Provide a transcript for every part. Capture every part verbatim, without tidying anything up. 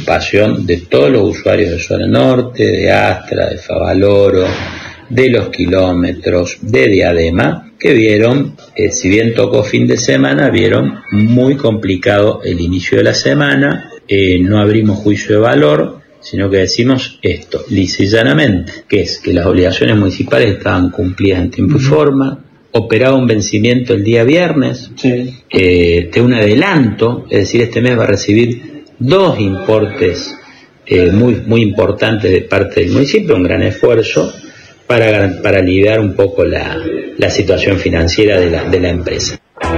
preocupación de todos los usuarios de Zona Norte, de Astra, de Favaloro, de Los Kilómetros, de Diadema, que vieron, eh, si bien tocó fin de semana, vieron muy complicado el inicio de la semana. Eh, no abrimos juicio de valor, sino que decimos esto, lisa y llanamente, que es que las obligaciones municipales estaban cumplidas en tiempo y forma, operaba un vencimiento el día viernes, sí. eh, de un adelanto, es decir, este mes va a recibir dos importes eh, muy, muy importantes de parte del municipio, un gran esfuerzo para, para aliviar un poco la, la situación financiera de la, de la empresa.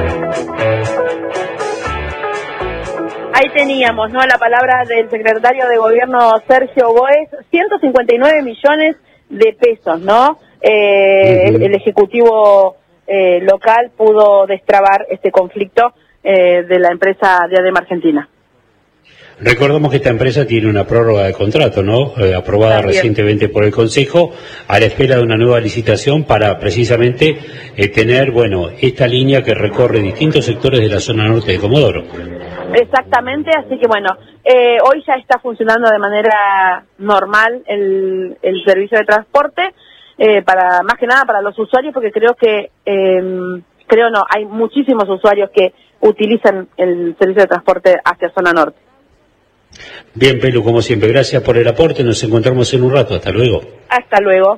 Ahí teníamos, ¿no?, la palabra del secretario de Gobierno Sergio Boes, ciento cincuenta y nueve millones de pesos, ¿no? Eh, uh-huh. el, el Ejecutivo eh, local pudo destrabar este conflicto eh, de la empresa Diadema Argentina. Recordamos que esta empresa tiene una prórroga de contrato, ¿no? Eh, aprobada También. recientemente por el Consejo, a la espera de una nueva licitación para precisamente eh, tener, bueno, esta línea que recorre distintos sectores de la zona norte de Comodoro. Exactamente, así que bueno, eh, hoy ya está funcionando de manera normal el, el servicio de transporte, eh, para más que nada para los usuarios, porque creo que, eh, creo no, hay muchísimos usuarios que utilizan el servicio de transporte hacia zona norte. Bien, Pelu, como siempre, gracias por el aporte, nos encontramos en un rato, hasta luego. Hasta luego.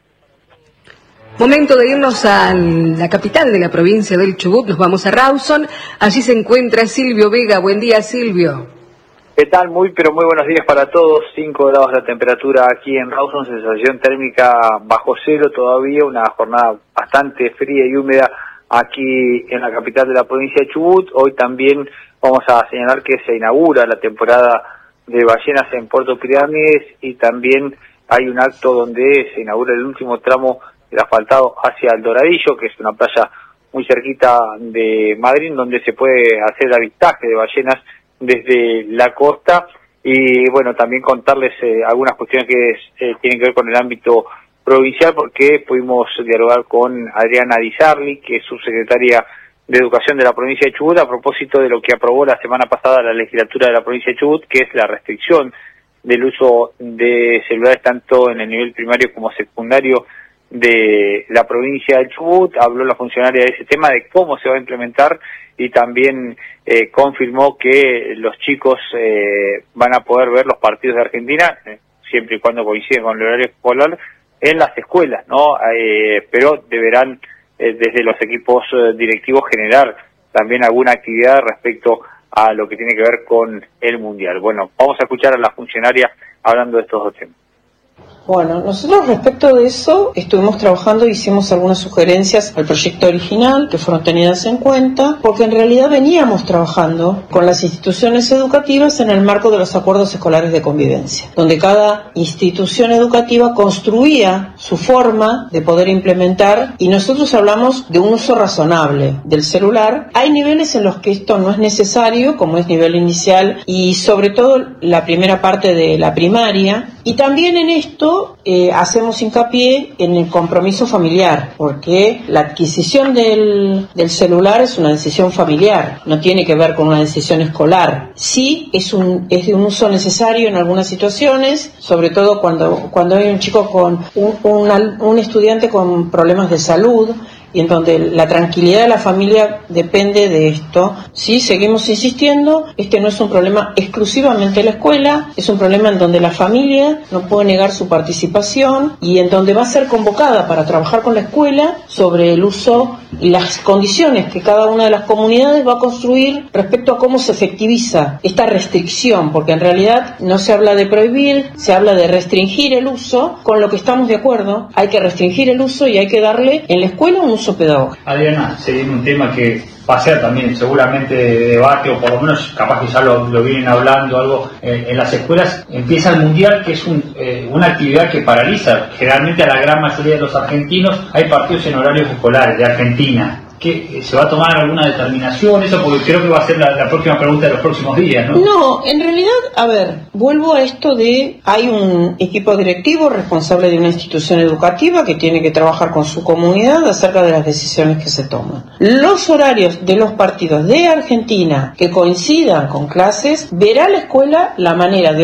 Momento de irnos a la capital de la provincia del Chubut, nos vamos a Rawson, allí se encuentra Silvio Vega. Buen día, Silvio. ¿Qué tal? Muy, pero muy buenos días para todos. cinco grados la temperatura aquí en Rawson, sensación térmica bajo cero todavía, una jornada bastante fría y húmeda aquí en la capital de la provincia de Chubut. Hoy también vamos a señalar que se inaugura la temporada de ballenas en Puerto Pirámides y también hay un acto donde se inaugura el último tramo del asfaltado hacia el Doradillo, que es una playa muy cerquita de Madrid, donde se puede hacer avistaje de ballenas desde la costa. Y bueno, también contarles eh, algunas cuestiones que eh, tienen que ver con el ámbito provincial, porque pudimos dialogar con Adriana Di Sarli, que es subsecretaria de Educación de la provincia de Chubut, a propósito de lo que aprobó la semana pasada la legislatura de la provincia de Chubut, que es la restricción del uso de celulares tanto en el nivel primario como secundario de la provincia de Chubut. Habló la funcionaria de ese tema, de cómo se va a implementar, y también eh, confirmó que los chicos eh, van a poder ver los partidos de Argentina, eh, siempre y cuando coinciden con el horario escolar, en las escuelas, ¿no? Eh, pero deberán eh, desde los equipos eh, directivos generar también alguna actividad respecto a lo que tiene que ver con el Mundial. Bueno, vamos a escuchar a la funcionaria hablando de estos dos temas. Bueno, nosotros respecto de eso estuvimos trabajando, hicimos algunas sugerencias al proyecto original que fueron tenidas en cuenta, porque en realidad veníamos trabajando con las instituciones educativas en el marco de los acuerdos escolares de convivencia, donde cada institución educativa construía su forma de poder implementar, y nosotros hablamos de un uso razonable del celular. Hay niveles en los que esto no es necesario, como es nivel inicial y sobre todo la primera parte de la primaria, y también en esto eh, hacemos hincapié en el compromiso familiar, porque la adquisición del, del celular es una decisión familiar, no tiene que ver con una decisión escolar. Sí es un es de un uso necesario en algunas situaciones, sobre todo cuando cuando hay un chico con un, un, un estudiante con problemas de salud, y en donde la tranquilidad de la familia depende de esto. Sí, seguimos insistiendo, este no es un problema exclusivamente de la escuela, es un problema en donde la familia no puede negar su participación y en donde va a ser convocada para trabajar con la escuela sobre el uso y las condiciones que cada una de las comunidades va a construir respecto a cómo se efectiviza esta restricción, porque en realidad no se habla de prohibir, se habla de restringir el uso, con lo que estamos de acuerdo, hay que restringir el uso y hay que darle en la escuela un uso pedagógico. Adriana, se viene un tema que va a ser también seguramente de debate, o por lo menos capaz que ya lo, lo vienen hablando algo, eh, en las escuelas empieza el Mundial, que es un, eh, una actividad que paraliza generalmente a la gran mayoría de los argentinos. Hay partidos en horarios escolares de Argentina. ¿Qué, ¿Se va a tomar alguna determinación? Eso porque creo que va a ser la, la próxima pregunta de los próximos días, ¿no? No, en realidad, a ver, vuelvo a esto de, hay un equipo directivo responsable de una institución educativa que tiene que trabajar con su comunidad acerca de las decisiones que se toman. Los horarios de los partidos de Argentina que coincidan con clases, verá la escuela la manera de